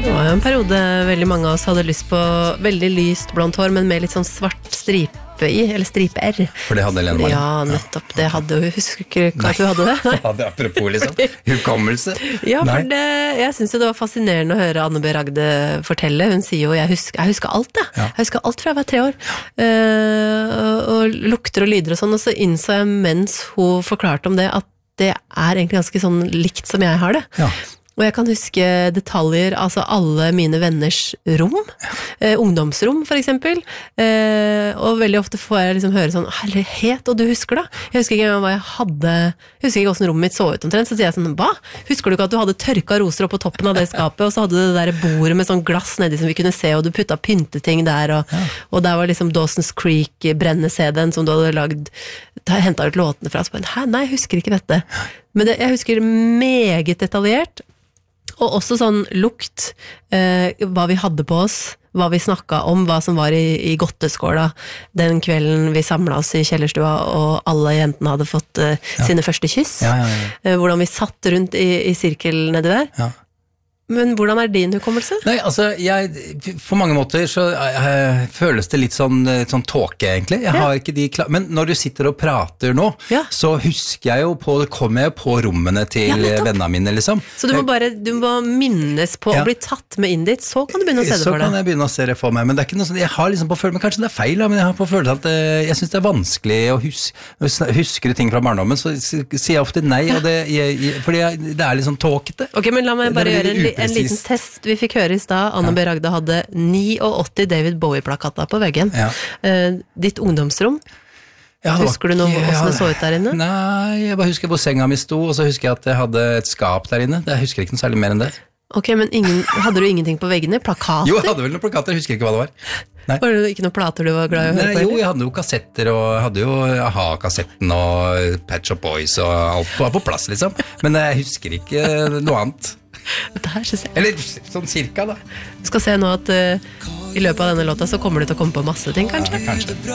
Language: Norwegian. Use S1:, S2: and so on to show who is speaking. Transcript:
S1: Det var jo en periode veldig mange av oss hadde lyst på veldig lyst blondt hår, men med litt sånn svart stripe i, eller stripe-R.
S2: For det hadde Lene Marlin?
S1: Ja, nettopp. Det hadde jo, husker ikke at du hadde det?
S2: Hadde apropos liksom, hukommelse.
S1: Ja, for det, jeg synes jo det var fascinerende å høre Anne B. Ragde fortelle. Hun sier jo, jeg husker alt det.
S2: Ja.
S1: Jeg husker alt fra jeg var 3 år. Og lukter og lyder og sånn, og så innså jeg mens hun forklarte om det, at det er egentlig ganske sånn likt som jeg har det.
S2: Ja.
S1: Og jeg kan huske detaljer, altså alle mine venners rom, ungdomsrom for eksempel, og veldig ofte får jeg liksom høre sånn, herlighet, og du husker da? Jeg husker ikke engang hva jeg hadde, jeg husker ikke hvordan rommet mitt så ut omtrent, så sier jeg sånn, hva? Husker du ikke at du hadde tørka roser opp på toppen av det skapet, og så hadde du det der bordet med sånn glass nedi som vi kunne se, og du putta pynteting der, og der var liksom Dawson's Creek brennende CD-en som du hadde lagd, hentet ut låtene fra, så bare, nei, jeg husker ikke dette. Men jeg husker meget detaljert, og også sånn lukt, hva vi hadde på oss, hva vi snakket om, hva som var i godteskåla den kvelden vi samlet oss i kjellerstua, og alle jentene hadde fått sine første kyss. Hvordan vi satt rundt i sirkel nedi der.
S2: Ja.
S1: Men hvordan er din hukommelse?
S2: Nei, altså, på mange måter så føles det litt sånn tåke, egentlig. Jeg har ikke de men når du sitter og prater nå, så husker jeg jo på, det kommer jeg jo på rommene til vennene mine, liksom. Så
S1: du må minnes på å bli tatt med inn dit, så kan du begynne å se det for deg.
S2: Så kan jeg begynne å se det for meg, men det er ikke noe sånn, jeg har liksom på følelsen, men kanskje det er feil, men jeg har på følelsen at jeg synes det er vanskelig å huske ting fra barndommen, så sier jeg ofte nei, og fordi det er litt sånn tåkete.
S1: Ok, men la meg bare gjøre en liten test. Vi fikk høre i sted, Anne B. Ragde hadde 89 David Bowie-plakater på veggen. Ditt ungdomsrom, husker du noe hvordan det så ut der inne?
S2: Nei, jeg bare husker hvor senga mi sto, og så husker jeg at jeg hadde et skap der inne. Jeg husker ikke noe særlig mer enn det.
S1: Ok, men hadde du ingenting på veggene? Plakater?
S2: Jo, jeg hadde vel noen plakater, jeg husker ikke hva det var. Nei.
S1: Var det ikke noen plater du var glad i å høre på?
S2: Jo, jeg hadde jo kassetter, og hadde jo AHA-kassetten og Pet Shop Boys, og alt var på plass, liksom. Men jeg husker ikke noe annet. Eller sånn cirka da.
S1: Du skal se nå at i løpet av denne låta så kommer du til å komme på masse ting, kanskje?
S2: Ja, kanskje.